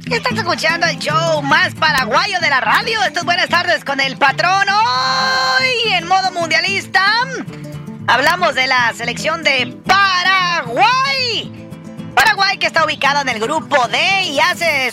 Estás escuchando el show más paraguayo de la radio. Estas buenas tardes con el patrón. Hoy en modo mundialista hablamos de la selección de Paraguay. Paraguay, que está ubicada en el grupo D y hace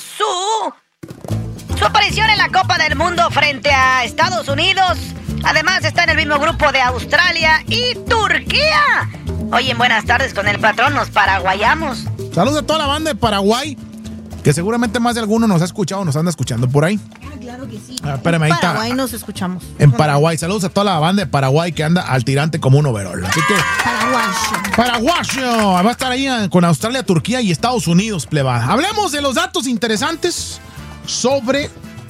su aparición en la Copa del Mundo frente a Estados Unidos. Además está en el mismo grupo de Australia y Turquía. Hoy en buenas tardes con el patrón nos paraguayamos. Saludos a toda la banda de Paraguay, que seguramente más de alguno nos ha escuchado, nos anda escuchando por ahí. Claro que sí. Espérame, ahí está. En Paraguay nos escuchamos. En Paraguay. Saludos a toda la banda de Paraguay que anda al tirante como un overol. Así que... Paraguayo. Va a estar ahí con Australia, Turquía y Estados Unidos, plebada. Hablemos de los datos interesantes sobre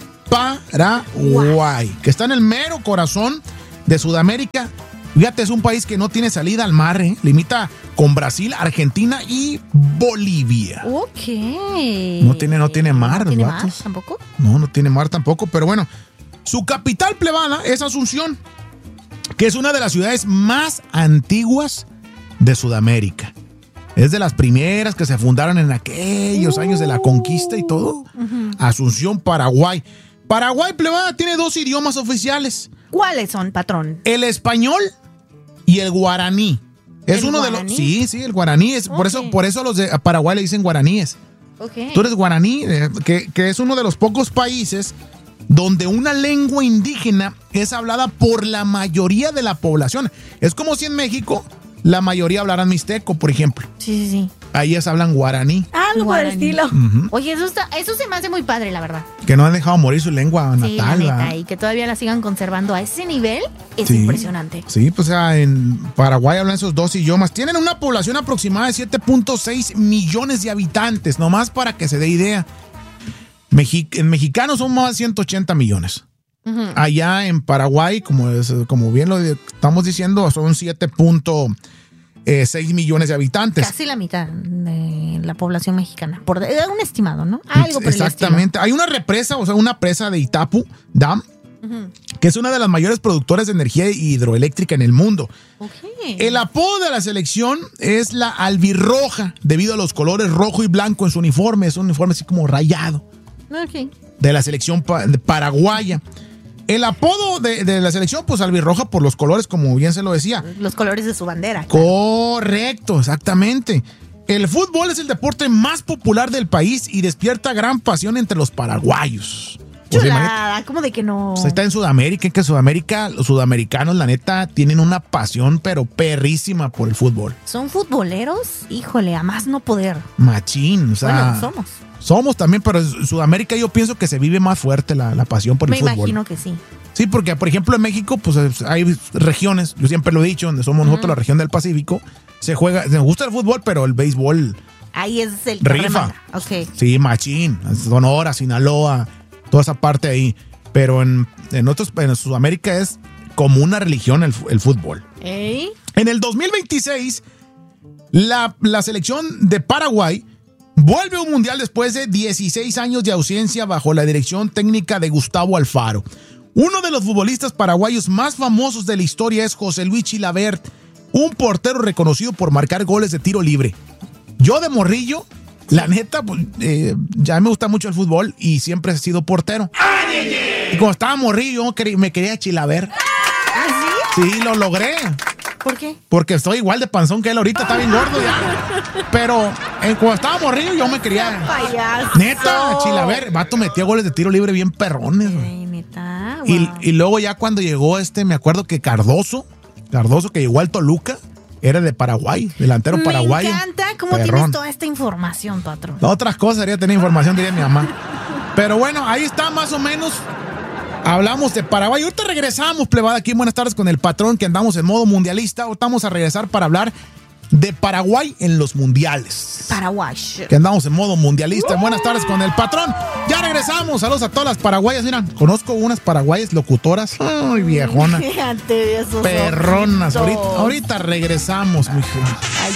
Paraguay, que está en el mero corazón de Sudamérica. Fíjate, es un país que no tiene salida al mar, limita con Brasil, Argentina y Bolivia. Ok. No tiene mar, ¿No tiene los mar vatos. tampoco? No tiene mar tampoco, pero bueno, su capital, plebada, es Asunción, que es una de las ciudades más antiguas de Sudamérica. Es de las primeras que se fundaron en aquellos años de la conquista y todo. Asunción, Paraguay. Paraguay, plebada, tiene 2 idiomas oficiales. ¿Cuáles son, patrón? El español y el guaraní. Es uno guaraní? de los... Sí, el guaraní. Es, Okay. por eso los de Paraguay le dicen guaraníes. Okay. Tú eres guaraní, que es uno de los pocos países donde una lengua indígena es hablada por la mayoría de la población. Es como si en México la mayoría hablaran mixteco, por ejemplo. Sí. Ahí ellos hablan guaraní. Algo por el estilo. Ujú. Oye, eso se me hace muy padre, la verdad. Que no han dejado morir su lengua Sí, la natal. neta, ¿verdad? y que todavía la sigan conservando a ese nivel es Sí. impresionante. Sí, pues o sea, en Paraguay hablan esos 2 idiomas. Tienen una población aproximada de 7.6 millones de habitantes, nomás para que se dé idea. En mexicanos son más de 180 millones. Allá en Paraguay, como bien lo estamos diciendo, son 7.6 millones de habitantes. Casi la mitad de la población mexicana. Un estimado, ¿no? Algo por Exactamente. Hay una represa, o sea, una presa de Itapu Dam, que es una de las mayores productoras de energía hidroeléctrica en el mundo. Okay. El apodo de la selección es la albirroja, debido a los colores rojo y blanco en su uniforme. Es un uniforme así como rayado. Ok. De la selección paraguaya. El apodo de la selección, pues albirroja por los colores, como bien se lo decía. Los colores de su bandera. Correcto, exactamente. El fútbol es el deporte más popular del país y despierta gran pasión entre los paraguayos. Pues, Chulada, ¿cómo de que no? pues está en Sudamérica, que Sudamérica, los sudamericanos, la neta, tienen una pasión, pero perrísima por el fútbol. ¿Son futboleros? Híjole, a más no poder. Machín, o sea. Bueno, Somos también, pero en Sudamérica yo pienso que se vive más fuerte la pasión por el fútbol. Me imagino que sí. Sí, porque por ejemplo en México pues hay regiones, yo siempre lo he dicho, donde somos nosotros la región del Pacífico, se gusta el fútbol, pero el béisbol Ahí es el rifa. Ok. Sí, machín, Sonora, Sinaloa, toda esa parte ahí. Pero en Sudamérica es como una religión el fútbol. ¿Eh? En el 2026, la selección de Paraguay vuelve a un mundial después de 16 años de ausencia bajo la dirección técnica de Gustavo Alfaro. Uno de los futbolistas paraguayos más famosos de la historia es José Luis Chilavert, un portero reconocido por marcar goles de tiro libre. Yo de morrillo, la neta, pues, ya me gusta mucho el fútbol y siempre he sido portero. Y cuando estaba morrillo, me quería Chilavert. ¿Ah, sí? Sí, lo logré. ¿Por qué? Porque estoy igual de panzón que él ahorita, está bien gordo ya. Pero cuando estaba morrillo yo me quería... Payaso. Neta, Chilavert, vato metía goles de tiro libre bien perrones. Ay, neta. Y, Wow. y luego ya cuando llegó me acuerdo que Cardoso que llegó al Toluca, era de Paraguay, delantero paraguayo. Me encanta cómo Perrón. tienes toda esta información, patrón. Otras cosas debería tener información, diría mi mamá. Pero bueno, ahí está más o menos. Hablamos de Paraguay. Ahorita regresamos, plebada, aquí en Buenas Tardes con el patrón, que andamos en modo mundialista. Ahorita vamos a regresar para hablar de Paraguay en los mundiales. Paraguay. Que andamos en modo mundialista. En Buenas Tardes con el patrón. Ya regresamos. Saludos a todas las paraguayas. Mira, conozco unas paraguayas locutoras. Ay, viejona. Fíjate de esos Perronas. ojitos. Ahorita regresamos, mijo.